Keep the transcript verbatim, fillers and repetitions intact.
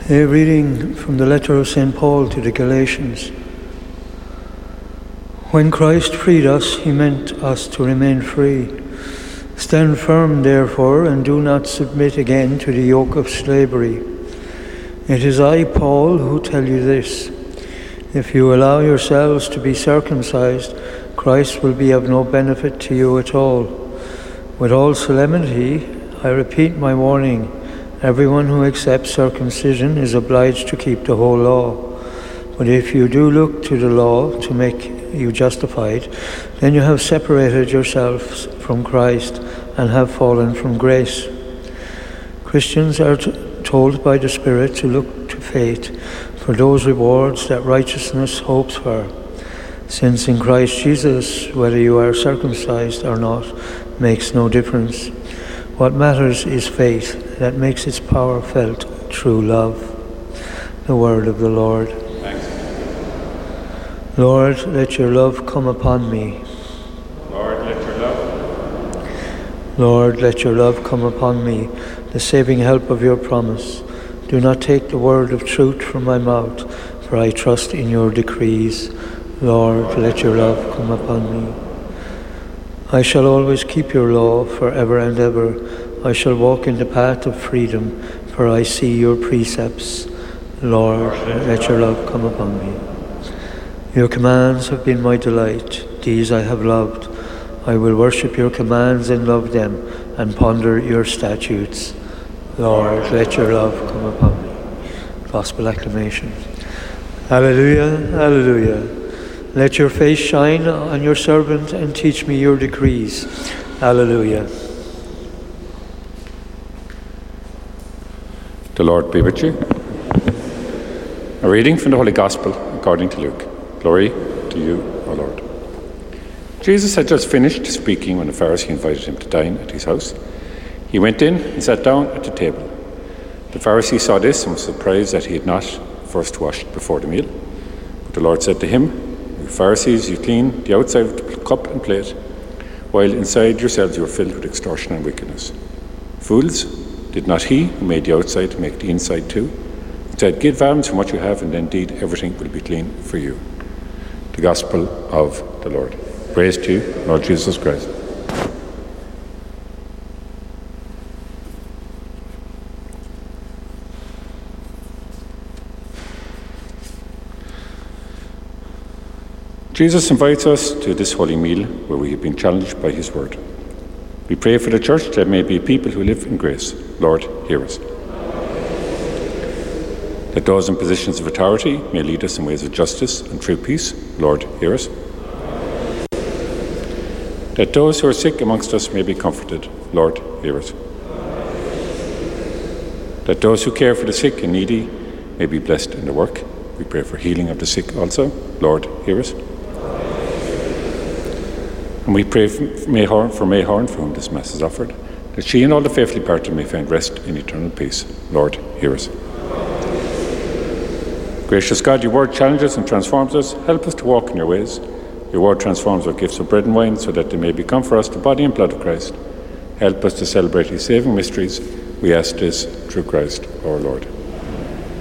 A reading from the letter of Saint Paul to the Galatians. When Christ freed us, he meant us to remain free. Stand firm, therefore, and do not submit again to the yoke of slavery. It is I, Paul, who tell you this. If you allow yourselves to be circumcised, Christ will be of no benefit to you at all. With all solemnity, I repeat my warning. Everyone who accepts circumcision is obliged to keep the whole law. But if you do look to the law to make you justified, then you have separated yourselves from Christ and have fallen from grace. Christians are t- told by the Spirit to look to faith for those rewards that righteousness hopes for. Since in Christ Jesus, whether you are circumcised or not, makes no difference. What matters is faith that makes its power felt through love. The word of the Lord. Thanks. Lord, let your love come upon me. Lord, let your love. Lord, let your love come upon me, the saving help of your promise. Do not take the word of truth from my mouth, for I trust in your decrees. Lord, let your love come upon me. I shall always keep your law forever and ever. I shall walk in the path of freedom, for I see your precepts. Lord, let your love come upon me. Your commands have been my delight. These I have loved. I will worship your commands and love them, and ponder your statutes. Lord, let your love come upon me. Gospel acclamation. Hallelujah, hallelujah. Let your face shine on your servant and teach me your decrees. Hallelujah. The Lord be with you. A reading from the Holy Gospel according to Luke. Glory to you, O Lord. Jesus had just finished speaking when the Pharisee invited him to dine at his house. He went in and sat down at the table. The Pharisee saw this and was surprised that he had not first washed before the meal. But the Lord said to him, "You Pharisees, you clean the outside of the cup and plate, while inside yourselves you are filled with extortion and wickedness. Fools, did not he who made the outside make the inside too? Instead, give alms from what you have, and indeed everything will be clean for you." The Gospel of the Lord. Praise to you, Lord Jesus Christ. Jesus invites us to this holy meal where we have been challenged by his word. We pray for the church that may be people who live in grace. Lord, hear us. That those in positions of authority may lead us in ways of justice and true peace. Lord, hear us. That those who are sick amongst us may be comforted. Lord, hear us. That those who care for the sick and needy may be blessed in their work. We pray for healing of the sick also. Lord, hear us. And we pray for Mayhorn, for Mayhorn, for whom this Mass is offered, that she and all the faithfully parted may find rest in eternal peace. Lord, hear us. Gracious God, your word challenges and transforms us. Help us to walk in your ways. Your word transforms our gifts of bread and wine so that they may become for us the body and blood of Christ. Help us to celebrate his saving mysteries. We ask this through Christ our Lord.